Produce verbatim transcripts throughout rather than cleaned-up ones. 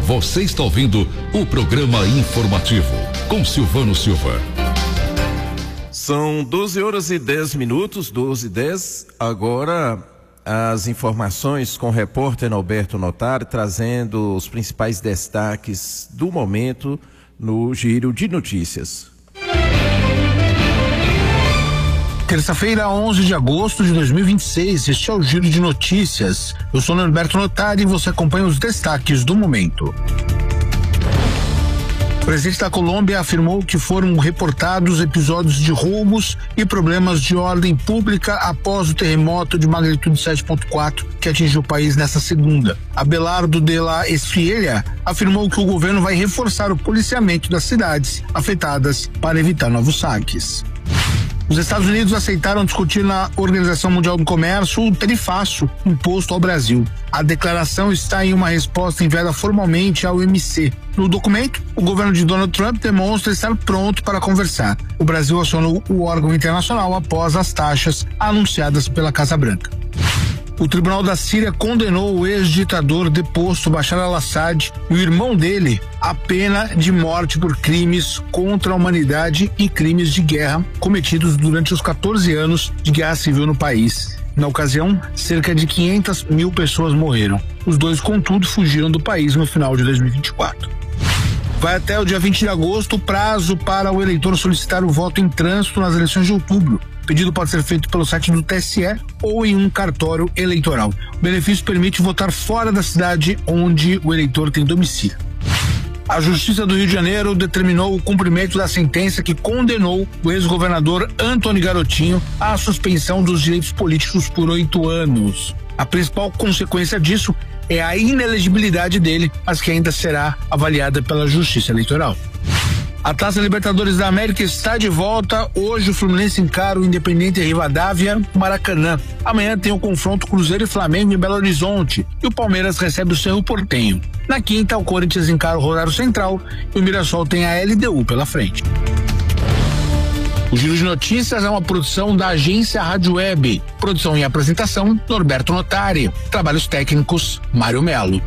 Você está ouvindo o programa informativo com Silvano Silva. São doze horas e dez minutos, doze e dez. Agora as informações com o repórter Alberto Notari, trazendo os principais destaques do momento no Giro de Notícias. Terça-feira, onze de agosto de dois mil e vinte e seis, este é o Giro de Notícias. Eu sou Alberto Notari e você acompanha os destaques do momento. O presidente da Colômbia afirmou que foram reportados episódios de roubos e problemas de ordem pública após o terremoto de magnitude sete ponto quatro que atingiu o país nesta segunda. Abelardo de la Espriella afirmou que o governo vai reforçar o policiamento das cidades afetadas para evitar novos saques. Os Estados Unidos aceitaram discutir na Organização Mundial do Comércio o tarifaço imposto ao Brasil. A declaração está em uma resposta enviada formalmente ao O M C. No documento, o governo de Donald Trump demonstra estar pronto para conversar. O Brasil acionou o órgão internacional após as taxas anunciadas pela Casa Branca. O Tribunal da Síria condenou o ex-ditador deposto Bashar al-Assad e o irmão dele à pena de morte por crimes contra a humanidade e crimes de guerra cometidos durante os quatorze anos de guerra civil no país. Na ocasião, cerca de quinhentas mil pessoas morreram. Os dois, contudo, fugiram do país no final de dois mil e vinte e quatro. Vai até o dia vinte de agosto o prazo para o eleitor solicitar o voto em trânsito nas eleições de outubro. O pedido pode ser feito pelo site do T S E ou em um cartório eleitoral. O benefício permite votar fora da cidade onde o eleitor tem domicílio. A Justiça do Rio de Janeiro determinou o cumprimento da sentença que condenou o ex-governador Antony Garotinho à suspensão dos direitos políticos por oito anos. A principal consequência disso é a inelegibilidade dele, mas que ainda será avaliada pela Justiça Eleitoral. A Taça Libertadores da América está de volta. Hoje o Fluminense encara o Independente Rivadavia no Maracanã. Amanhã tem o confronto Cruzeiro e Flamengo em Belo Horizonte e o Palmeiras recebe o Cerro Porteño. Na quinta, o Corinthians encara o Rosário Central e o Mirassol tem a L D U pela frente. O Giro de Notícias é uma produção da agência Rádio Web. Produção e apresentação, Norberto Notari. Trabalhos técnicos, Mário Melo.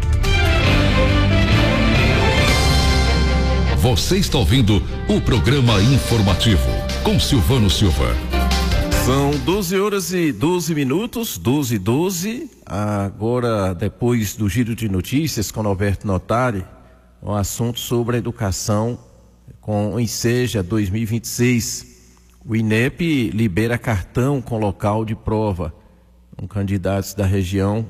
Você está ouvindo o programa informativo com Silvano Silva. São doze horas e doze minutos, doze e doze. Agora, depois do Giro de Notícias com Alberto Notari, um assunto sobre a educação com o Enseja dois mil e vinte e seis. O INEP libera cartão com local de prova. Um candidatos da região,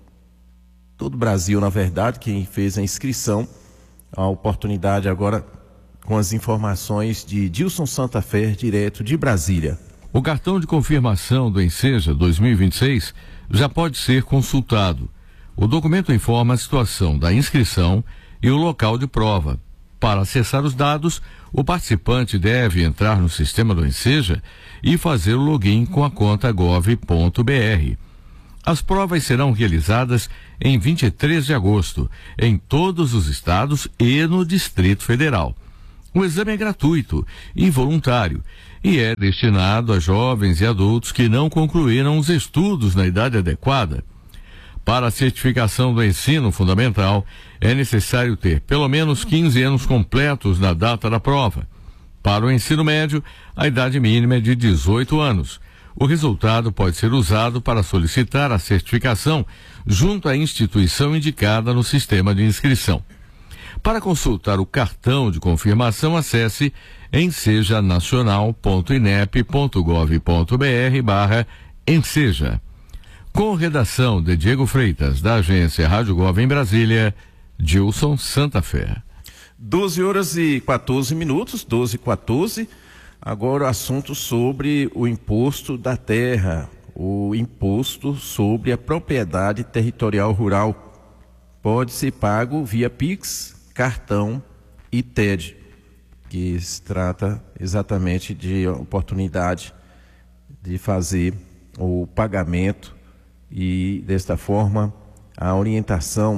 todo o Brasil, na verdade, quem fez a inscrição. A oportunidade agora com as informações de Dilson Santa Fé, direto de Brasília. O cartão de confirmação do Enseja dois mil e vinte e seis já pode ser consultado. O documento informa a situação da inscrição e o local de prova. Para acessar os dados, o participante deve entrar no sistema do Enseja e fazer o login com a conta gov ponto br. As provas serão realizadas em vinte e três de agosto, em todos os estados e no Distrito Federal. O exame é gratuito e voluntário e é destinado a jovens e adultos que não concluíram os estudos na idade adequada. Para a certificação do ensino fundamental, é necessário ter pelo menos quinze anos completos na data da prova. Para o ensino médio, a idade mínima é de dezoito anos. O resultado pode ser usado para solicitar a certificação junto à instituição indicada no sistema de inscrição. Para consultar o cartão de confirmação, acesse ensejanacional ponto inep ponto gov ponto br barra Enseja. Com redação de Diego Freitas, da agência Rádio Gov em Brasília, Dilson Santa Fé. doze horas e quatorze minutos, doze e quatorze. Agora, assunto sobre o imposto da terra, o imposto sobre a propriedade territorial rural. Pode ser pago via Pix, cartão e T E D, que se trata exatamente de oportunidade de fazer o pagamento e, desta forma, a orientação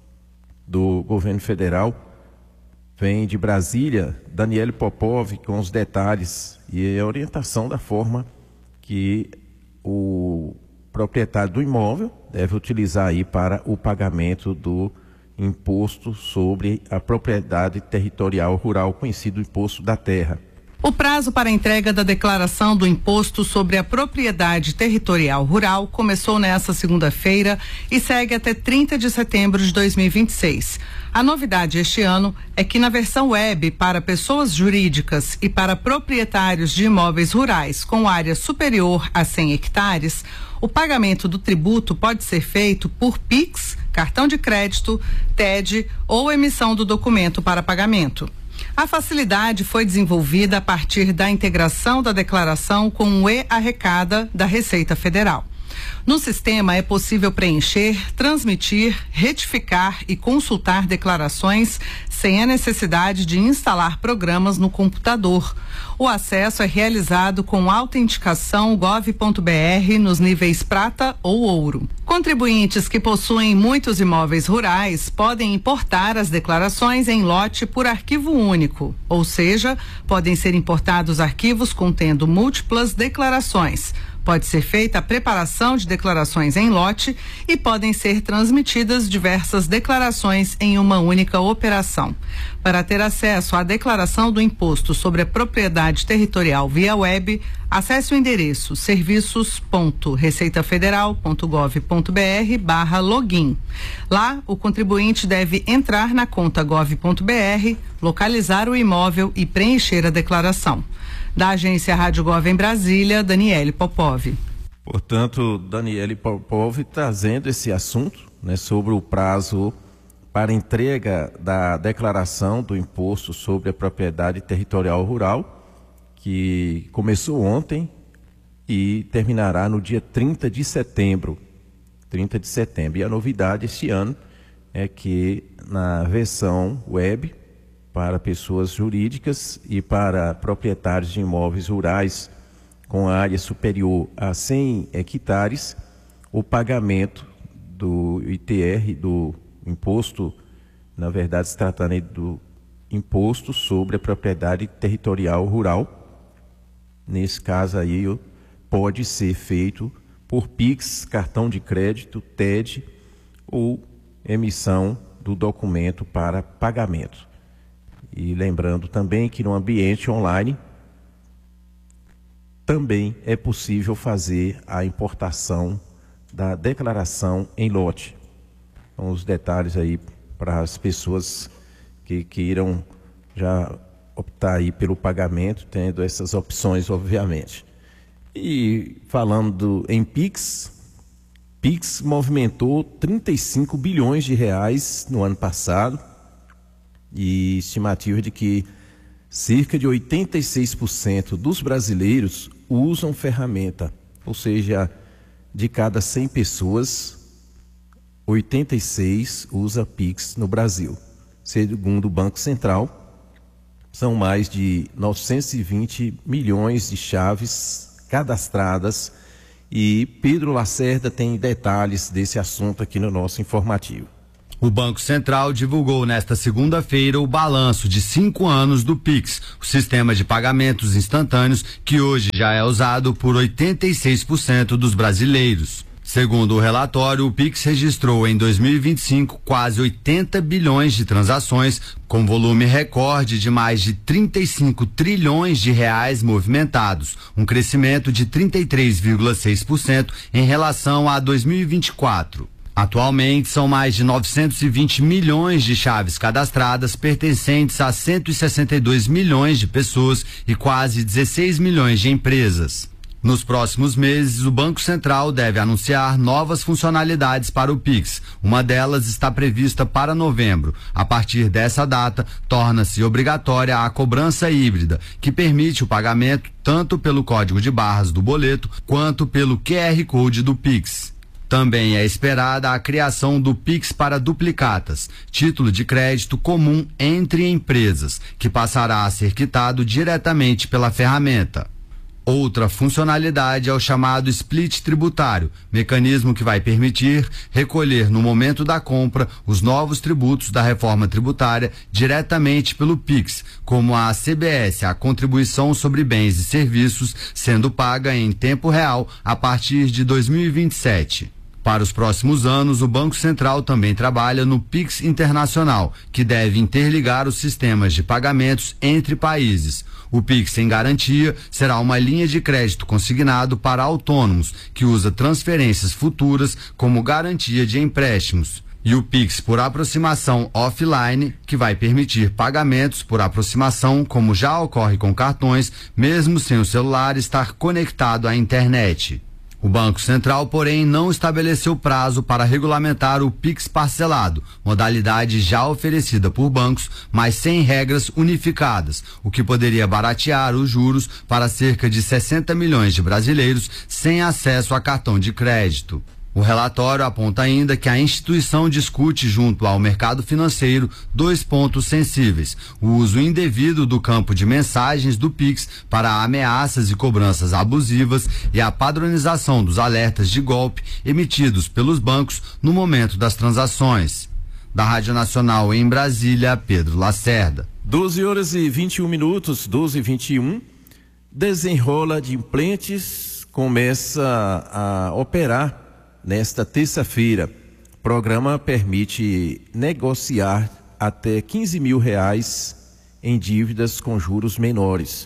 do governo federal vem de Brasília, Daniele Popov, com os detalhes e a orientação da forma que o proprietário do imóvel deve utilizar aí para o pagamento do imposto sobre a propriedade territorial rural, conhecido imposto da terra. O prazo para a entrega da declaração do Imposto sobre a Propriedade Territorial Rural começou nesta segunda-feira e segue até trinta de setembro de dois mil e vinte e seis. A novidade este ano é que na versão web para pessoas jurídicas e para proprietários de imóveis rurais com área superior a cem hectares, o pagamento do tributo pode ser feito por Pix, cartão de crédito, T E D ou emissão do documento para pagamento. A facilidade foi desenvolvida a partir da integração da declaração com o e-arrecada da Receita Federal. No sistema é possível preencher, transmitir, retificar e consultar declarações sem a necessidade de instalar programas no computador. O acesso é realizado com autenticação gov ponto br nos níveis prata ou ouro. Contribuintes que possuem muitos imóveis rurais podem importar as declarações em lote por arquivo único, ou seja, podem ser importados arquivos contendo múltiplas declarações. Pode ser feita a preparação de declarações em lote e podem ser transmitidas diversas declarações em uma única operação. Para ter acesso à declaração do Imposto sobre a Propriedade Territorial via web, acesse o endereço serviços ponto receitafederal ponto gov ponto br barra login. Lá, o contribuinte deve entrar na conta gov ponto br, localizar o imóvel e preencher a declaração. Da agência Rádio Gov em Brasília, Daniele Popov. Portanto, Daniele Popov trazendo esse assunto, né, sobre o prazo para entrega da declaração do Imposto sobre a Propriedade Territorial Rural, que começou ontem e terminará no dia trinta de setembro. trinta de setembro. E a novidade este ano é que na versão web, para pessoas jurídicas e para proprietários de imóveis rurais com área superior a cem hectares, o pagamento do I T R, do imposto, na verdade se tratando do imposto sobre a propriedade territorial rural, nesse caso aí pode ser feito por Pix, cartão de crédito, T E D ou emissão do documento para pagamento. E lembrando também que no ambiente online também é possível fazer a importação da declaração em lote. Então, os detalhes aí para as pessoas que queiram já optar aí pelo pagamento, tendo essas opções, obviamente. E falando em Pix, Pix movimentou trinta e cinco bilhões de reais no ano passado, e estimativa de que cerca de oitenta e seis por cento dos brasileiros usam ferramenta, ou seja, de cada cem pessoas, oitenta e seis usa Pix no Brasil. Segundo o Banco Central, são mais de novecentos e vinte milhões de chaves cadastradas, e Pedro Lacerda tem detalhes desse assunto aqui no nosso informativo. O Banco Central divulgou nesta segunda-feira o balanço de cinco anos do Pix, o sistema de pagamentos instantâneos que hoje já é usado por oitenta e seis por cento dos brasileiros. Segundo o relatório, o Pix registrou em dois mil e vinte e cinco quase oitenta bilhões de transações, com volume recorde de mais de trinta e cinco trilhões de reais movimentados, um crescimento de trinta e três vírgula seis por cento em relação a dois mil e vinte e quatro. Atualmente, são mais de novecentos e vinte milhões de chaves cadastradas, pertencentes a cento e sessenta e dois milhões de pessoas e quase dezesseis milhões de empresas. Nos próximos meses, o Banco Central deve anunciar novas funcionalidades para o Pix. Uma delas está prevista para novembro. A partir dessa data, torna-se obrigatória a cobrança híbrida, que permite o pagamento tanto pelo código de barras do boleto quanto pelo Q R Code do Pix. Também é esperada a criação do Pix para duplicatas, título de crédito comum entre empresas, que passará a ser quitado diretamente pela ferramenta. Outra funcionalidade é o chamado split tributário, mecanismo que vai permitir recolher no momento da compra os novos tributos da reforma tributária diretamente pelo Pix, como a C B S, a Contribuição sobre Bens e Serviços, sendo paga em tempo real a partir de dois mil e vinte e sete. Para os próximos anos, o Banco Central também trabalha no Pix Internacional, que deve interligar os sistemas de pagamentos entre países. O Pix sem garantia será uma linha de crédito consignado para autônomos, que usa transferências futuras como garantia de empréstimos. E o Pix por aproximação offline, que vai permitir pagamentos por aproximação, como já ocorre com cartões, mesmo sem o celular estar conectado à internet. O Banco Central, porém, não estabeleceu prazo para regulamentar o Pix parcelado, modalidade já oferecida por bancos, mas sem regras unificadas, o que poderia baratear os juros para cerca de sessenta milhões de brasileiros sem acesso a cartão de crédito. O relatório aponta ainda que a instituição discute junto ao mercado financeiro dois pontos sensíveis: o uso indevido do campo de mensagens do Pix para ameaças e cobranças abusivas e a padronização dos alertas de golpe emitidos pelos bancos no momento das transações. Da Rádio Nacional em Brasília, Pedro Lacerda. doze horas e vinte e um minutos, doze e vinte e um. Desenrola de Implantes começa a operar nesta terça-feira. O programa permite negociar até quinze mil reais em dívidas com juros menores.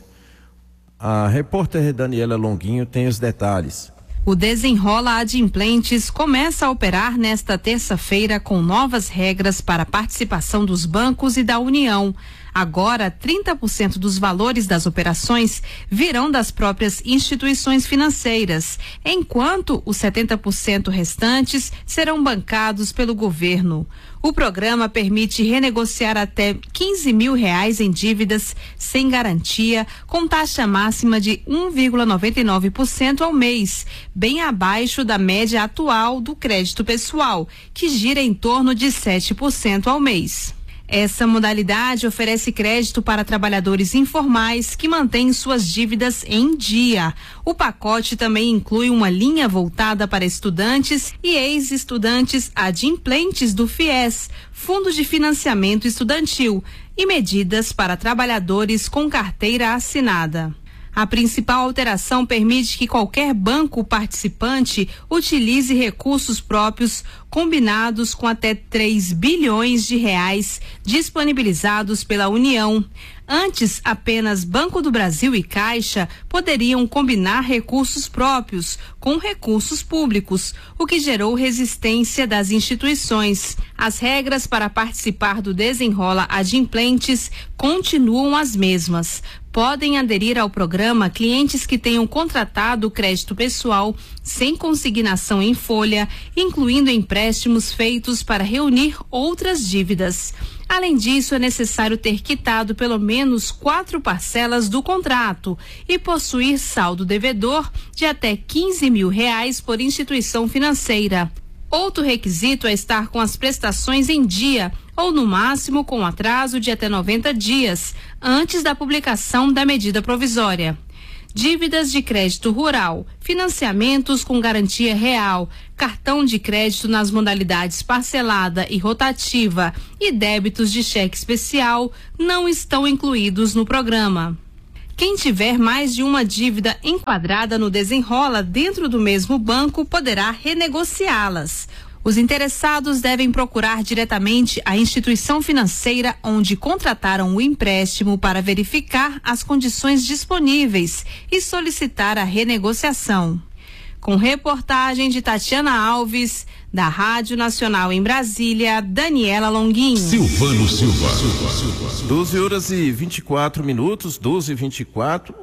A repórter Daniela Longuinho tem os detalhes. O Desenrola Adimplentes começa a operar nesta terça-feira com novas regras para a participação dos bancos e da União. Agora, trinta por cento dos valores das operações virão das próprias instituições financeiras, enquanto os setenta por cento restantes serão bancados pelo governo. O programa permite renegociar até quinze mil reais em dívidas sem garantia, com taxa máxima de um vírgula noventa e nove por cento ao mês, bem abaixo da média atual do crédito pessoal, que gira em torno de sete por cento ao mês. Essa modalidade oferece crédito para trabalhadores informais que mantêm suas dívidas em dia. O pacote também inclui uma linha voltada para estudantes e ex-estudantes adimplentes do FIES, Fundo de Financiamento Estudantil, e medidas para trabalhadores com carteira assinada. A principal alteração permite que qualquer banco participante utilize recursos próprios combinados com até três bilhões de reais disponibilizados pela União. Antes, apenas Banco do Brasil e Caixa poderiam combinar recursos próprios com recursos públicos, o que gerou resistência das instituições. As regras para participar do Desenrola Adimplentes continuam as mesmas. Podem aderir ao programa clientes que tenham contratado crédito pessoal sem consignação em folha, incluindo empréstimos feitos para reunir outras dívidas. Além disso, é necessário ter quitado pelo menos quatro parcelas do contrato e possuir saldo devedor de até quinze mil reais por instituição financeira. Outro requisito é estar com as prestações em dia ou, no máximo, com atraso de até noventa dias, antes da publicação da medida provisória. Dívidas de crédito rural, financiamentos com garantia real, cartão de crédito nas modalidades parcelada e rotativa e débitos de cheque especial não estão incluídos no programa. Quem tiver mais de uma dívida enquadrada no Desenrola dentro do mesmo banco poderá renegociá-las. Os interessados devem procurar diretamente a instituição financeira onde contrataram o empréstimo para verificar as condições disponíveis e solicitar a renegociação. Com reportagem de Tatiana Alves, da Rádio Nacional em Brasília, Daniela Longuinho. Silvano Silva. doze horas e vinte e quatro minutos, doze e vinte e quatro.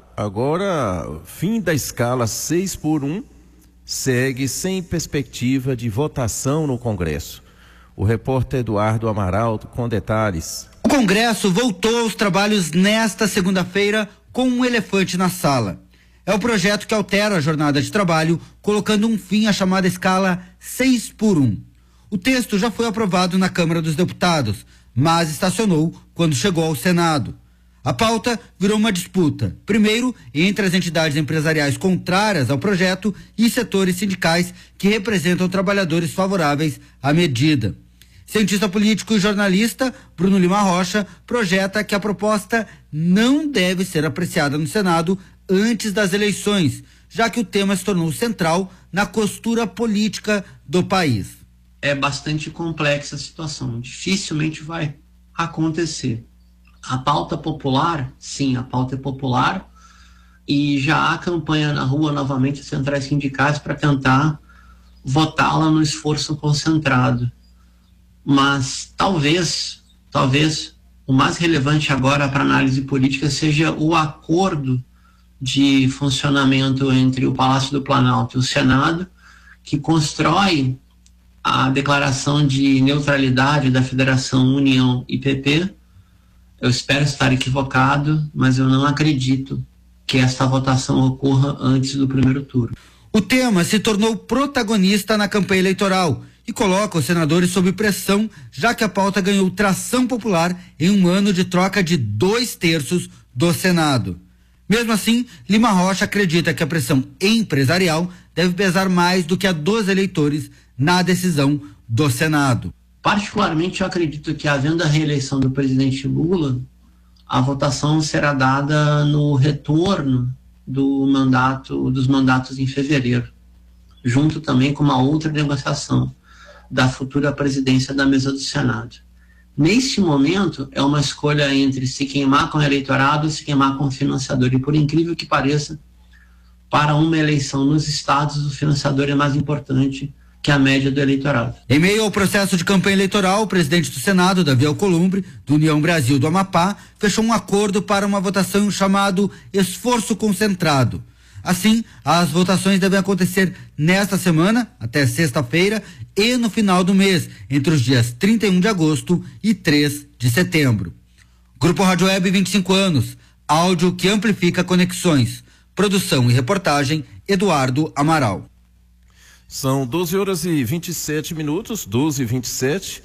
Agora, fim da escala seis por um. Segue sem perspectiva de votação no Congresso. O repórter Eduardo Amaral com detalhes. O Congresso voltou aos trabalhos nesta segunda-feira com um elefante na sala. É o projeto que altera a jornada de trabalho, colocando um fim à chamada escala seis por um. O texto já foi aprovado na Câmara dos Deputados, mas estacionou quando chegou ao Senado. A pauta virou uma disputa, primeiro entre as entidades empresariais contrárias ao projeto e setores sindicais que representam trabalhadores favoráveis à medida. Cientista político e jornalista Bruno Lima Rocha projeta que a proposta não deve ser apreciada no Senado antes das eleições, já que o tema se tornou central na costura política do país. É bastante complexa a situação, dificilmente vai acontecer. A pauta popular, sim, a pauta é popular e já há campanha na rua novamente, centrais sindicais, para tentar votá-la no esforço concentrado. Mas talvez, talvez o mais relevante agora para análise política seja o acordo de funcionamento entre o Palácio do Planalto e o Senado, que constrói a declaração de neutralidade da Federação União e P P. Eu espero estar equivocado, mas eu não acredito que essa votação ocorra antes do primeiro turno. O tema se tornou protagonista na campanha eleitoral e coloca os senadores sob pressão, já que a pauta ganhou tração popular em um ano de troca de dois terços do Senado. Mesmo assim, Lima Rocha acredita que a pressão empresarial deve pesar mais do que a dos eleitores na decisão do Senado. Particularmente, eu acredito que, havendo a reeleição do presidente Lula, a votação será dada no retorno do mandato, dos mandatos em fevereiro, junto também com uma outra negociação da futura presidência da mesa do Senado. Neste momento, é uma escolha entre se queimar com o eleitorado ou se queimar com o financiador. E, por incrível que pareça, para uma eleição nos estados, o financiador é mais importante que a média do eleitorado. Em meio ao processo de campanha eleitoral, o presidente do Senado, Davi Alcolumbre, do União Brasil do Amapá, fechou um acordo para uma votação chamado esforço concentrado. Assim, as votações devem acontecer nesta semana, até sexta-feira, e no final do mês, entre os dias trinta e um de agosto e três de setembro. Grupo Rádio Web, vinte e cinco anos, áudio que amplifica conexões. Produção e reportagem, Eduardo Amaral. São doze horas e vinte e sete minutos, doze e vinte e sete.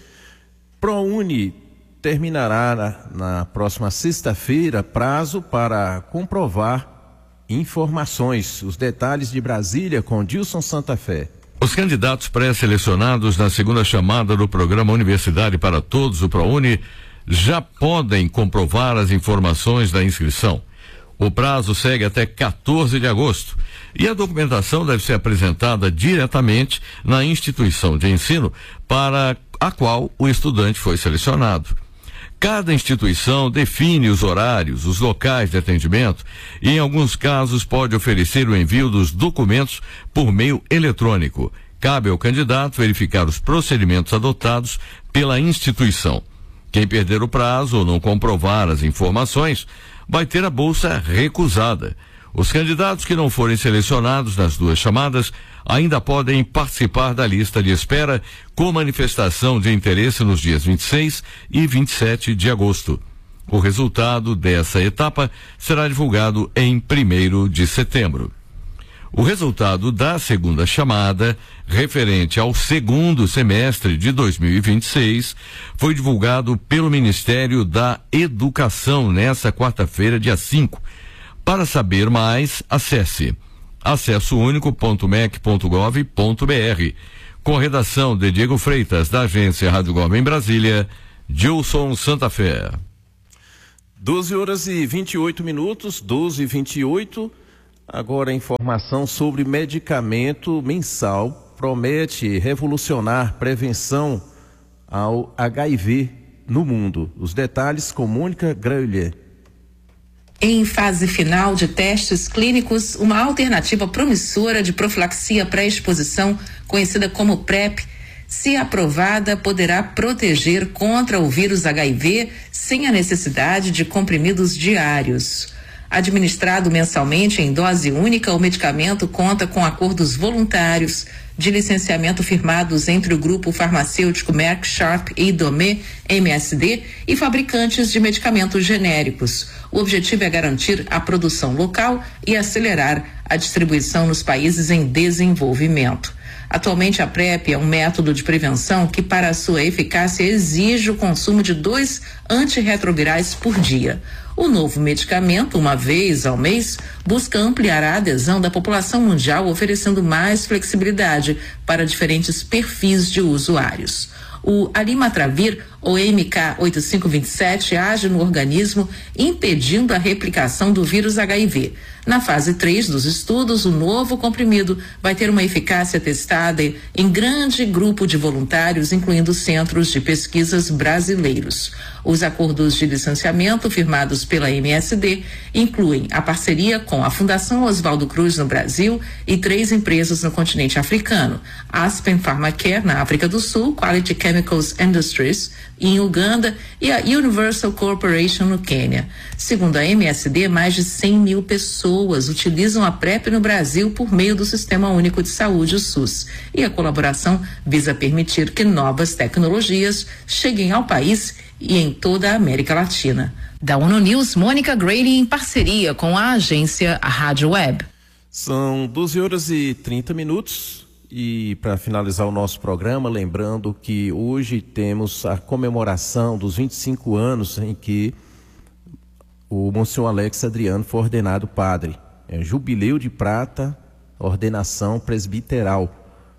ProUni terminará na, na próxima sexta-feira prazo para comprovar informações. Os detalhes de Brasília com Dilson Santa Fé. Os candidatos pré-selecionados na segunda chamada do programa Universidade para Todos, o ProUni, já podem comprovar as informações da inscrição. O prazo segue até quatorze de agosto e a documentação deve ser apresentada diretamente na instituição de ensino para a qual o estudante foi selecionado. Cada instituição define os horários, os locais de atendimento e, em alguns casos, pode oferecer o envio dos documentos por meio eletrônico. Cabe ao candidato verificar os procedimentos adotados pela instituição. Quem perder o prazo ou não comprovar as informações vai ter a bolsa recusada. Os candidatos que não forem selecionados nas duas chamadas ainda podem participar da lista de espera com manifestação de interesse nos dias vinte e seis e vinte e sete de agosto. O resultado dessa etapa será divulgado em primeiro de setembro. O resultado da segunda chamada, referente ao segundo semestre de dois mil e vinte e seis, foi divulgado pelo Ministério da Educação nesta quarta-feira, dia cinco. Para saber mais, acesse acesso único ponto m e c ponto gov ponto b r. Com redação de Diego Freitas, da agência Rádio Globo em Brasília, Dilson Santa Fé. doze horas e vinte e oito minutos, doze e vinte e oito. Agora, informação sobre medicamento mensal promete revolucionar prevenção ao H I V no mundo. Os detalhes com Mônica Greulier. Em fase final de testes clínicos, uma alternativa promissora de profilaxia pré-exposição, conhecida como PrEP, se aprovada, poderá proteger contra o vírus H I V sem a necessidade de comprimidos diários. Administrado mensalmente em dose única, o medicamento conta com acordos voluntários de licenciamento firmados entre o grupo farmacêutico Merck Sharp e Domé M S D e fabricantes de medicamentos genéricos. O objetivo é garantir a produção local e acelerar a distribuição nos países em desenvolvimento. Atualmente, a PrEP é um método de prevenção que, para a sua eficácia, exige o consumo de dois antirretrovirais por dia. O novo medicamento, uma vez ao mês, busca ampliar a adesão da população mundial, oferecendo mais flexibilidade para diferentes perfis de usuários. O Alimatravir, o M K oito cinco dois sete, age no organismo impedindo a replicação do vírus H I V. Na fase três dos estudos, o novo comprimido vai ter uma eficácia testada em grande grupo de voluntários, incluindo centros de pesquisas brasileiros. Os acordos de licenciamento firmados pela M S D incluem a parceria com a Fundação Oswaldo Cruz no Brasil e três empresas no continente africano: Aspen Pharmacare na África do Sul, Quality Chemicals Industries em Uganda e a Universal Corporation no Quênia. Segundo a M S D, mais de cem mil pessoas utilizam a PrEP no Brasil por meio do Sistema Único de Saúde, o SUS. E a colaboração visa permitir que novas tecnologias cheguem ao país e em toda a América Latina. Da ONU News, Mônica Grady, em parceria com a agência a Rádio Web. São doze horas e trinta minutos. E para finalizar o nosso programa, lembrando que hoje temos a comemoração dos vinte e cinco anos em que o Monsenhor Alex Adriano foi ordenado padre. É Jubileu de Prata, ordenação presbiteral.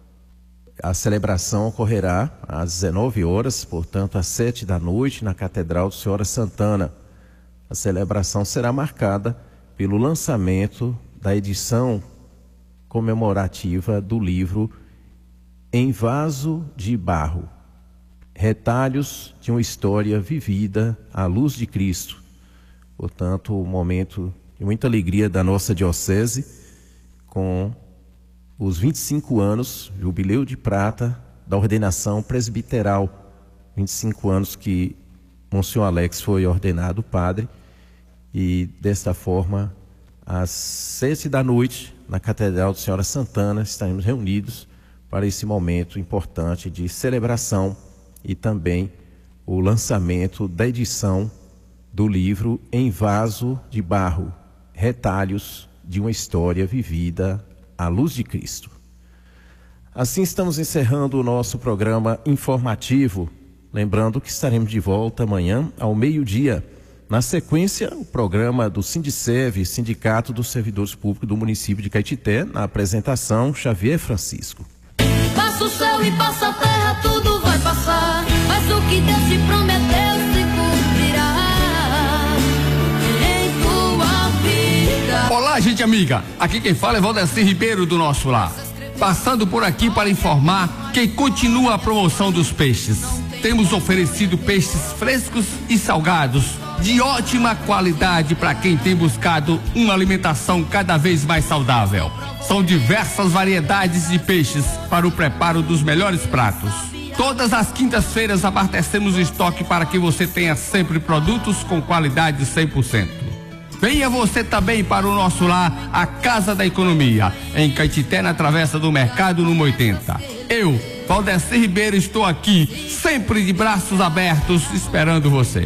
A celebração ocorrerá às dezenove horas, portanto às sete da noite, na Catedral de Senhora Santana. A celebração será marcada pelo lançamento da edição comemorativa do livro Em Vaso de Barro, Retalhos de uma História Vivida à Luz de Cristo. Portanto, um momento de muita alegria da nossa diocese, com os vinte e cinco anos, jubileu de prata, da ordenação presbiteral. vinte e cinco anos que Monsenhor Alex foi ordenado padre, e desta forma, às sete da noite, na Catedral de Senhora Santana, estaremos reunidos para esse momento importante de celebração e também o lançamento da edição do livro Em Vaso de Barro, Retalhos de uma História Vivida à Luz de Cristo. Assim estamos encerrando o nosso programa informativo, lembrando que estaremos de volta amanhã ao meio-dia. Na sequência, o programa do Sindicev, Sindicato dos Servidores Públicos do município de Caetité, na apresentação Xavier Francisco. Passa o céu e passa a terra, tudo vai passar, mas o que Deus te prometeu se cumprirá em tua vida. Olá, gente amiga, aqui quem fala é Valdecir Ribeiro do Nosso Lar, passando por aqui para informar que continua a promoção dos peixes. Temos oferecido peixes frescos e salgados de ótima qualidade para quem tem buscado uma alimentação cada vez mais saudável. São diversas variedades de peixes para o preparo dos melhores pratos. Todas as quintas-feiras abastecemos o estoque para que você tenha sempre produtos com qualidade cem por cento. Venha você também para o Nosso Lar, a Casa da Economia, em Caetité, na Travessa do Mercado, número oitenta. Eu, Valdecir Ribeiro, estou aqui, sempre de braços abertos, esperando você.